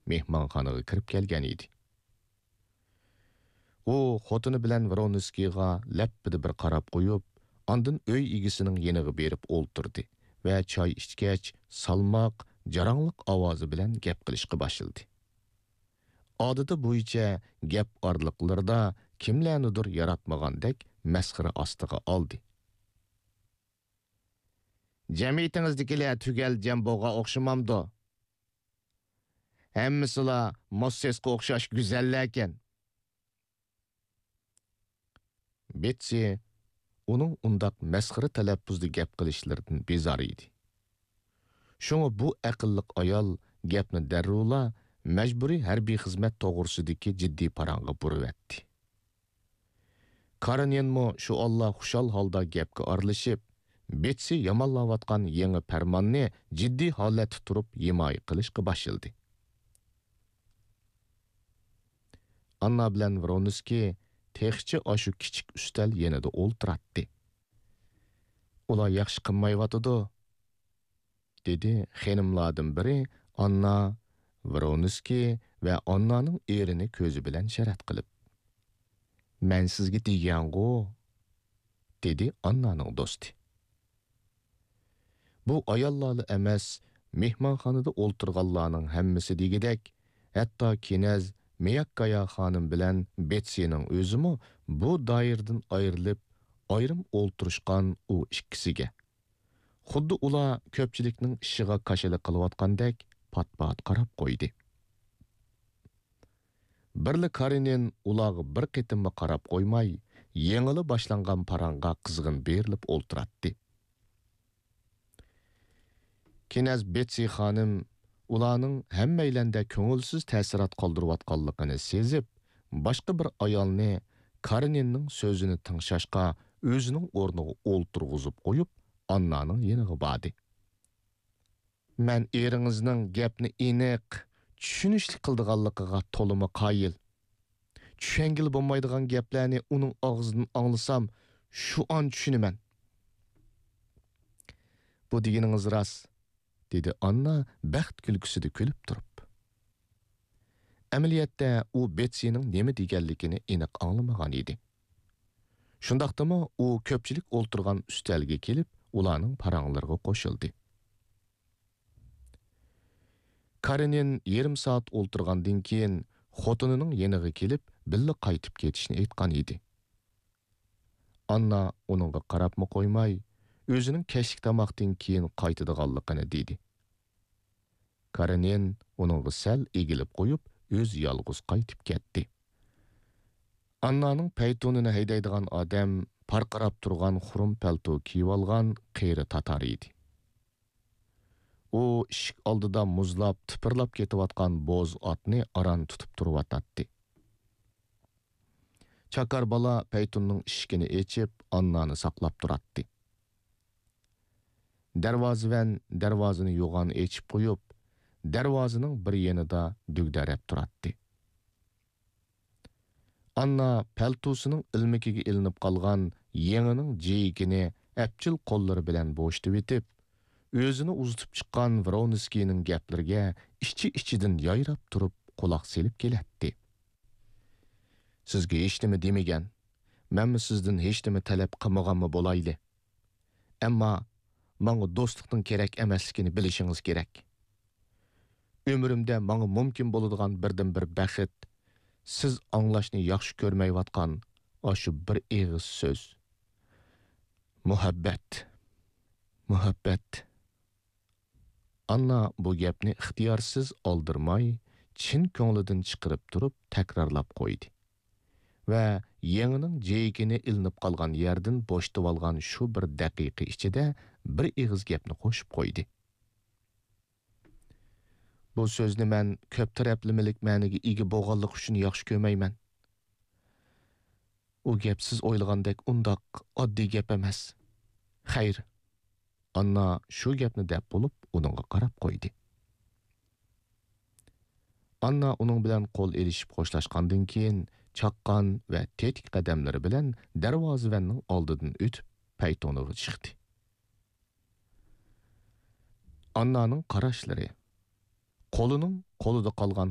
mehmonxonaga kirib kelgan edi. U xotini bilan Vronskiga lappida bir qarab qo'yib, ondan uy egisining yeniga berib o'ltirdi va choy ichgach, salmoq, jarangliq ovozi bilan gap qilishga boshladi. Odati bo'yicha gap orliqlarda kimlarnidir yaratmagandek masxara ostiga oldi. Jamiyatingizdagilar tugal jamboga o'xshamamdi. Hammasila Mossesga o'xshash go'zallar ekan. Betsy uning undaq masxara talaffuzda gap qilishlaridan bezor edi. Shunga bu aqlliq ayol gapni darrula majburiy harbiy xizmat to'g'risidagi jiddiy parangga burvatdi. Karenyanmo shu Allah xushal holda gapga aralashib, Betsy yomonlayotgan yangi farmonni jiddiy holatda turib himoya qilishga boshladi. Anna bilan Vronskiy texchi ashu kichik ustal yanida o'ltiratdi. Ular yaxshi qilmayotidi, dedi xonimlardan biri Anna, Vronskiy va Annaning erini ko'zi bilan sharat qilib. Men sizga degango, dedi Annaning do'sti. Bu ayollarni emas, mehmonxonada o'ltirganlarning hammasi degidek, hatto Kinaz Meyakkaya xonim bilan Betsy'ning o'zimi bu doirdan ayrilib, ayrim o'ltirishgan u ikkisiga. Xuddi ular ko'pchilikning ishiga qarshilik qilayotgandek pat-pat qarab qo'ydi. Birli Karenin ularga bir qitimma qarab qo'ymay, yengili boshlangan parangga qizg'in berilib o'ltiratdi. Kinaz Betsy xonim ularning hammaylanda ko'ngilsiz ta'sirat qoldirayotganligini sezib, boshqa bir ayolni Kareninning so'zini tingshashga o'zining o'rniga o'ltirg'izib qo'yib, Annaning yeniga bordi. Men eringizning gapni aniq, tushunishli qildiganligiga to'limi qoyil. Tushangil bo'lmaydigan gaplarni uning og'zidan anglasam, shu an tushunaman. Bu deganingiz rost, dedi Anna baxt kulgusida kulib turib. Amaliyotda u Betsy'ning nima deganligini aniq anglamagan edi. Shundaqdimi u ko'pchilik o'ltirgan ustalga kelib, ularning paranglarga qo'shildi. Karenin yarim soat o'ltirgandan keyin xotinining yeniga kelib, billa qaytib ketishni aytgan edi. Anna uningga qarabmi qo'ymay, o'zining kechlik tamoqdan keyin qaytadiganligini dedi. Karenin uningga sal egilib qo'yib, o'z yolg'iz qaytib ketdi. Annaning paytonini haydaydigan odam parqarab turgan xurum palto kiyib olgan qeyri tatar edi. U eshik oldida muzlab, tipirlab ketayotgan bo'z otni aran tutib turib. Chakar bola paytonning eshigini ochib, Annani saqlab turatdi. Darvozani yo'g'on ochib qo'yib, darvozaning bir yanida dugdarab turatdi. Anna paltosining ilmikiga ilinib qolgan yengining jiyigini apchil qo'llari bilan bo'shtib etib, o'zini uzitib chiqqan Vronskiyning gaplariga ichi-ichidan yayrab turib quloq selib kelatdi. Sizga hech nima demagan, menmi sizdan hech nima talab qilmaganmi bo'layli? Ammo menga do'stlikning kerak emasligini bilishingiz kerak. Ömrümdə mənə mümkün bo'ladigan birdan bir bəxt, siz anglashni yaxshi ko'rmayotgan aşı bir eg'iz so'z. Muhabbat. Anna bu gapni ixtiyorsiz oldirmay, chin ko'nglidan chiqarib turib takrorlab qo'ydi. Va yangining jeyigini ilinib qolgan yerdan bo'shtib olgan shu bir daqiqa ichida bir eg'iz gapni qo'shib qo'ydi. Bu so'zni men ko'p taraflimilik ma'niga ega bo'lganlik uchun yaxshi ko'rmayman. U gap siz o'ylagandek undoq oddiy gap emas. Xayr. Anna shu gapni deb bo'lib, uningga qarab qo'ydi. Anna uning bilan qo'l elishib xo'shlashgandan keyin chaqqan va tetik qadamlari bilan darvozaning oldidan o'tib, paytoniga chiqdi. Annaning qarashlari qo'lida qolgan